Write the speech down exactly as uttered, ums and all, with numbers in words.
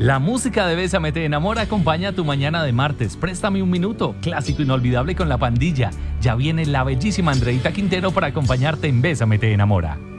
La música de Bésame te enamora acompaña tu mañana de martes. Préstame un minuto, clásico inolvidable con La Pandilla. Ya viene la bellísima Andreita Quintero para acompañarte en Bésame te enamora.